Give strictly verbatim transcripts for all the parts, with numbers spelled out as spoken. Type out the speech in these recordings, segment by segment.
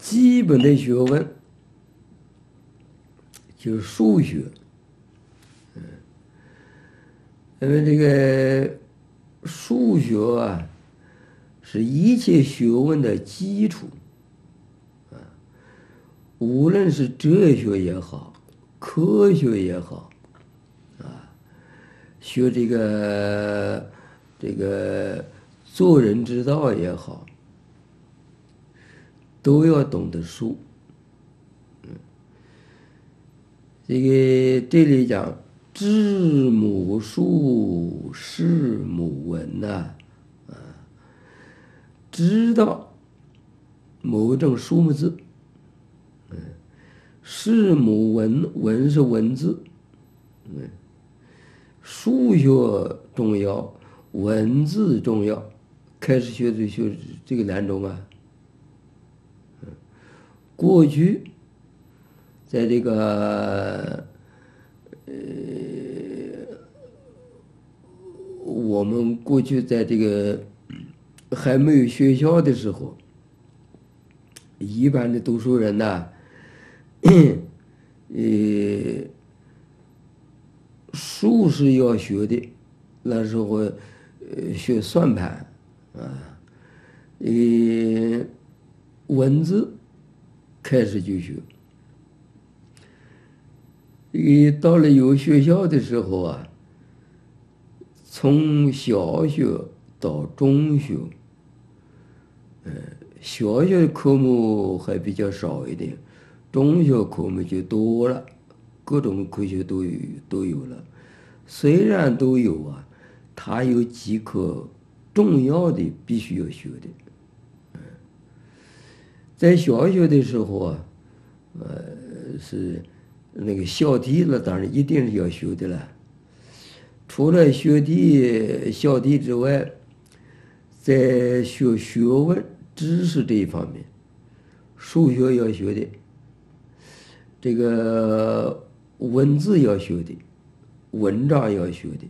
基本的学问就是数学，嗯，因为这个数学啊，是一切学问的基础，啊，无论是哲学也好，科学也好，啊，学这个这个做人之道也好，都要懂得数。这个这里讲知母数，识母文呐、啊，知道某种数目字，嗯，识母文，文是文字，嗯，数学重要，文字重要。开始学就学这个两种啊，嗯，过去。在这个呃，我们过去在这个还没有学校的时候，一般的读书人呐，呃，数是要学的，那时候呃学算盘啊，呃，文字开始就学。一到了有学校的时候啊，从小学到中学，呃，小学科目还比较少一点，中学科目就多了，各种科学都有都有了。虽然都有啊，它有几科重要的必须要学的。在小学的时候啊，呃，是那个校题，那当然一定是要学的了。除了学题、校题之外，在学学问、知识这一方面，数学要学的，这个文字要学的，文章要学的。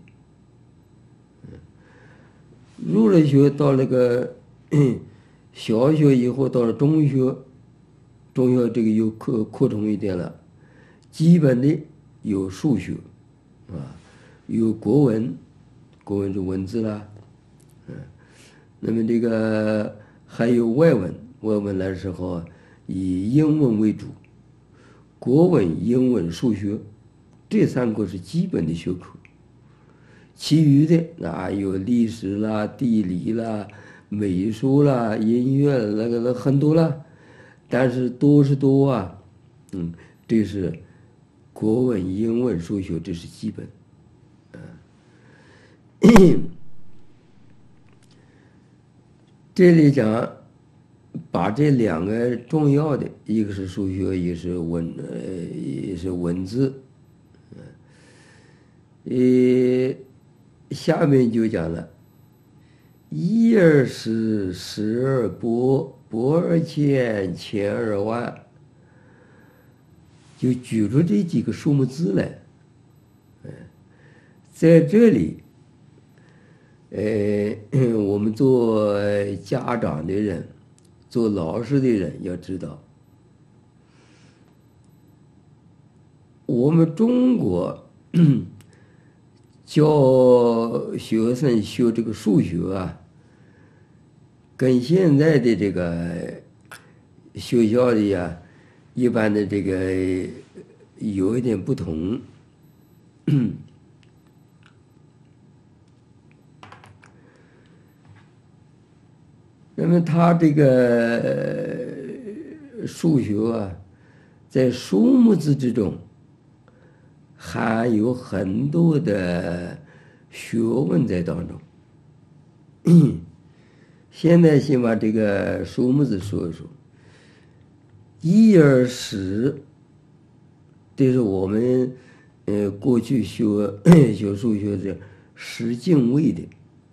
入了学到那个小学以后，到了中学，中学这个又扩扩充一点了，基本的有数学，啊，有国文，国文是文字啦，嗯，那么这个还有外文，外文那时候以英文为主，国文、英文、数学，这三个是基本的学科。其余的啊，有历史啦、地理啦、美术啦、音乐那个那很多啦，但是多是多啊，嗯，这是国文、英文、数学，这是基本。嗯，这里讲把这两个重要的，一个是数学，一个是文，呃，也是文字，呃。下面就讲了，一而十，十而百，百而千，千而万，就举出这几个数目字来。在这里，呃，我们做家长的人，做老师的人要知道，我们中国教学生学这个数学啊，跟现在的这个学校里呀，一般的这个有一点不同。那么他这个数学啊，在数目字之中含有很多的学问在当中。现在先把这个数目字说一说。一而十，这是我们呃过去学学数学的十进位的。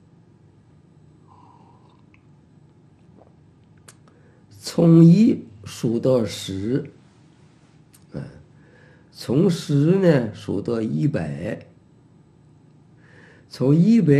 从一数到十，啊，从十呢数到一百，从一百